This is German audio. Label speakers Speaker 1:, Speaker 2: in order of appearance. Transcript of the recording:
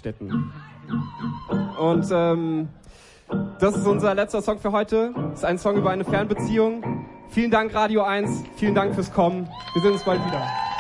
Speaker 1: Raststätten. Und das ist unser letzter Song für heute. Das ist ein Song über eine Fernbeziehung. Vielen Dank Radio 1, vielen Dank fürs Kommen. Wir sehen uns bald wieder.